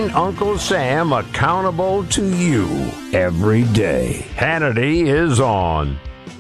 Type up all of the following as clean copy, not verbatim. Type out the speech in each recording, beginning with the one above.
holding Uncle Sam accountable to you every day. Hannity is on.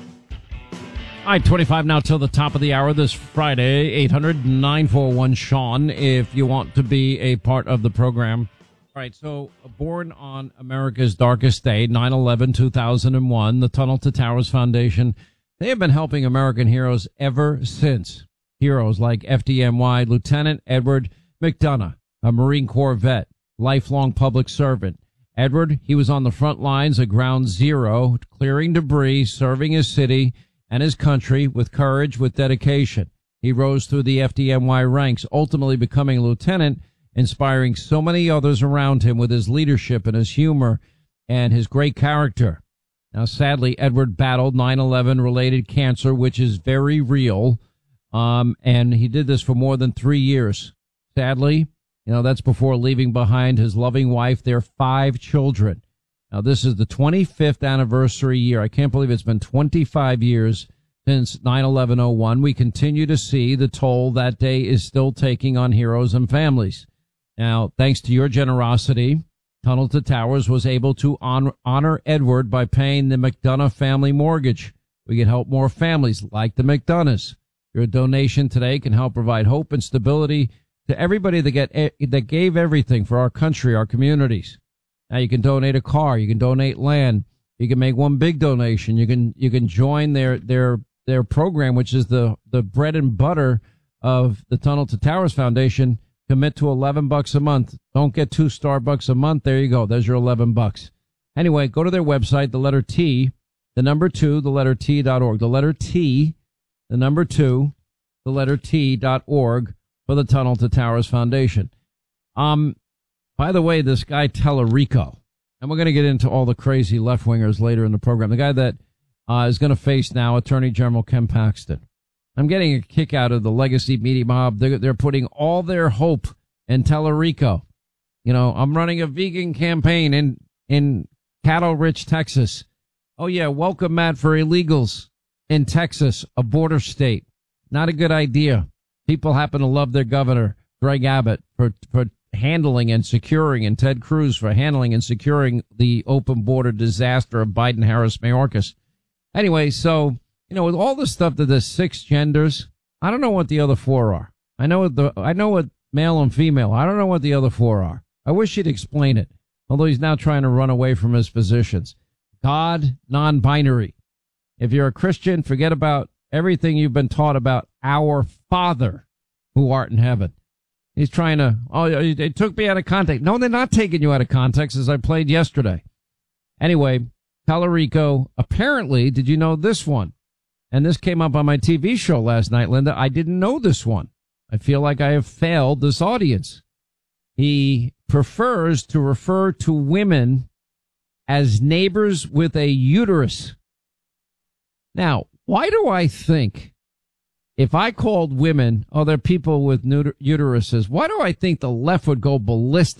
All right, 25 now till the top of the hour this Friday, 800-941-SEAN if you want to be a part of the program. All right, so born on America's darkest day, 9/11/2001, the Tunnel to Towers Foundation, they have been helping American heroes ever since. Heroes like FDNY Lieutenant Edward McDonough, a Marine Corps vet, lifelong public servant. Edward, he was on the front lines at Ground Zero, clearing debris, serving his city and his country with courage, with dedication. He rose through the FDNY ranks, ultimately becoming a lieutenant, inspiring so many others around him with his leadership and his humor and his great character. Now, sadly, Edward battled 9/11 related cancer, which is very real. And he did this for more than 3 years. Sadly, that's before leaving behind his loving wife, their 5 children. Now, this is the 25th anniversary year. I can't believe it's been 25 years since 9/11/01. We continue to see the toll that day is still taking on heroes and families. Now, thanks to your generosity, Tunnel to Towers was able to honor Edward by paying the McDonough family mortgage. We can help more families like the McDonoughs. Your donation today can help provide hope and stability to everybody that gave everything for our country, our communities. Now, you can donate a car, you can donate land, you can make one big donation, you can join their program, which is the bread and butter of the Tunnel to Towers Foundation. Commit to $11 a month. Don't get 2 Starbucks a month. There you go. There's your $11. Anyway, go to their website, the letter T, the number 2, the letter T.org. The letter T, the number 2, the letter T.org for the Tunnel to Towers Foundation. By the way, this guy Tellerico, and we're going to get into all the crazy left-wingers later in the program, the guy that is going to face now Attorney General Ken Paxton. I'm getting a kick out of the legacy media mob. They're putting all their hope in Tellerico. I'm running a vegan campaign in cattle-rich Texas. Oh, yeah, welcome, Matt, for illegals in Texas, a border state. Not a good idea. People happen to love their governor, Greg Abbott, for handling and securing, and Ted Cruz for handling and securing the open border disaster of Biden-Harris Mayorkas. Anyway, so, with all the stuff that there's 6 genders, I don't know what the other 4 are. I know what male and female. I don't know what the other 4 are. I wish he'd explain it, although he's now trying to run away from his positions. God, non-binary. If you're a Christian, forget about everything you've been taught about our Father who art in heaven. He's trying to, they took me out of context. No, they're not taking you out of context, as I played yesterday. Anyway, Tellerico, apparently, did you know this one? And this came up on my TV show last night, Linda. I didn't know this one. I feel like I have failed this audience. He prefers to refer to women as neighbors with a uterus. Now, why do I think if I called women, they're people with uteruses, why do I think the left would go ballistic